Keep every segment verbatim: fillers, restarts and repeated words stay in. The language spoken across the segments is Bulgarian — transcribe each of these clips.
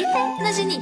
Очите на жени.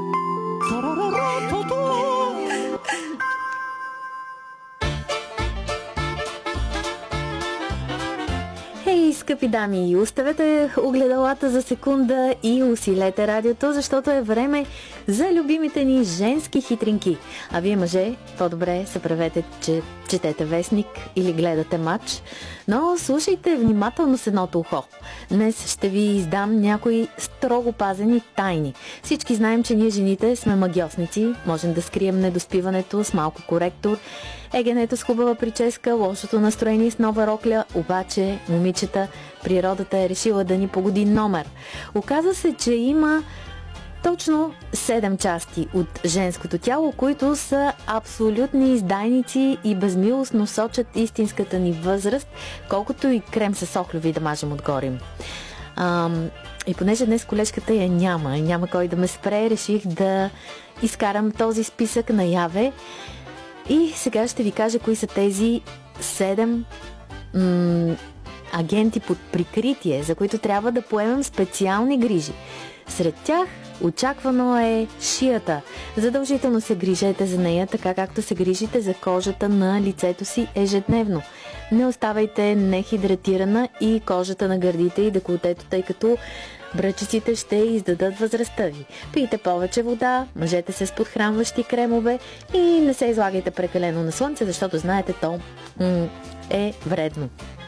Хей, скъпи дами, оставете огледалата за секунда и усилете радиото, защото е време за любимите ни женски хитринки. А вие, мъже, по-добре се правете, че четете вестник или гледате матч, но слушайте внимателно с едното ухо. Днес ще ви издам някои строго пазени тайни. Всички знаем, че ние жените сме магьосници, можем да скрием недоспиването с малко коректор, егенето с хубава прическа, лошото настроение с нова рокля, обаче, момичета, природата е решила да ни погоди номер. Оказва се, че има точно седем части от женското тяло, които са абсолютни издайници и безмилостно сочат истинската ни възраст, колкото и крем с охлюви да мажем отгоре. Ам, и понеже днес колежката я няма и няма кой да ме спре, реших да изкарам този списък наяве. И сега ще ви кажа кои са тези седем м- агенти под прикритие, за които трябва да поемем специални грижи. Сред тях очаквано е шията. Задължително се грижете за нея, така както се грижите за кожата на лицето си ежедневно. Не оставайте нехидратирана и кожата на гърдите и деколтето, тъй като бръчиците ще издадат възрастта ви. Пийте повече вода, мъжете се с подхранващи кремове и не се излагайте прекалено на слънце, защото знаете, то м- е вредно.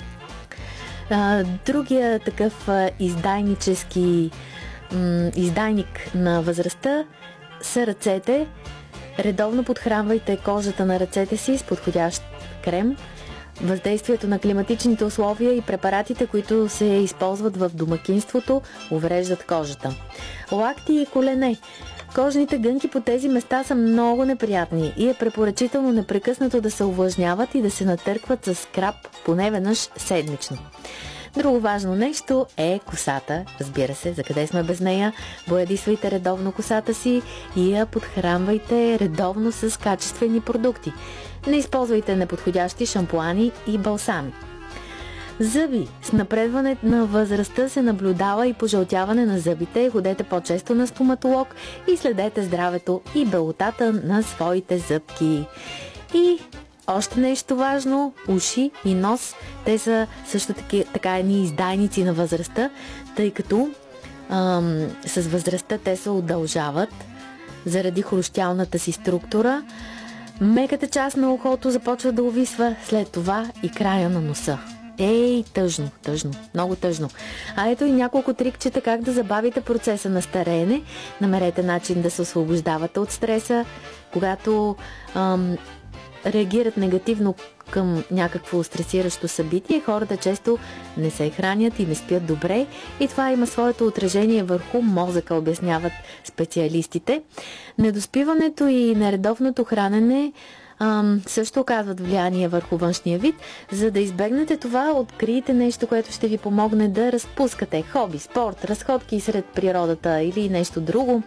А, другия такъв а, издайнически м- издайник на възрастта са ръцете. Редовно подхранвайте кожата на ръцете си с подходящ крем. Въздействието на климатичните условия и препаратите, които се използват в домакинството, увреждат кожата. Лакти и колене. Кожните гънки по тези места са много неприятни и е препоръчително непрекъснато да се увлажняват и да се натъркват с скраб поне веднъж седмично. Друго важно нещо е косата. Разбира се, за къде сме без нея. Боядисвайте редовно косата си и я подхранвайте редовно с качествени продукти. Не използвайте неподходящи шампуани и балсами. Зъби. С напредването на възрастта се наблюдава и пожълтяване на зъбите. Ходете по-често на стоматолог и следете здравето и белотата на своите зъбки. И още нещо важно, уши и нос. Те са също таки, така едни издайници на възрастта, тъй като ам, с възрастта те се удължават заради хрущялната си структура. Меката част на ухото започва да увисва, след това и края на носа. Ей, тъжно, тъжно, много тъжно. А ето и няколко трикчета как да забавите процеса на стареене. Намерете начин да се освобождавате от стреса, когато ам, реагират негативно към някакво стресиращо събитие. Хората често не се хранят и не спят добре и това има своето отражение върху мозъка, обясняват специалистите. Недоспиването и нередовното хранене ам, също оказват влияние върху външния вид. За да избегнете това, открийте нещо, което ще ви помогне да разпускате хоби, спорт, разходки сред природата или нещо друго.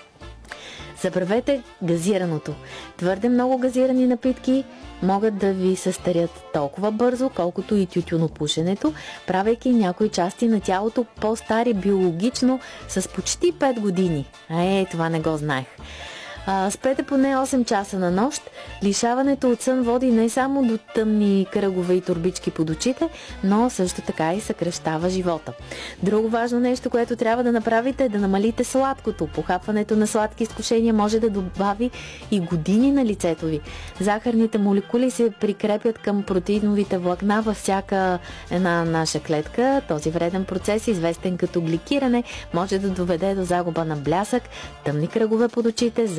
Забравете газираното. Твърде много газирани напитки могат да ви състарят толкова бързо, колкото и тютюнопушенето, правейки някои части на тялото по-стари биологично с почти пет години. А е, това не го знаех. А, спете поне осем часа на нощ. Лишаването от сън води не само до тъмни кръгове и турбички под очите, но също така и съкращава живота. Друго важно нещо, което трябва да направите, е да намалите сладкото. Похапването на сладки изкушения може да добави и години на лицето ви. Захарните молекули се прикрепят към протеиновите влакна във всяка една наша клетка. Този вреден процес, известен като гликиране, може да доведе до загуба на блясък, тъмни кръгове под очите,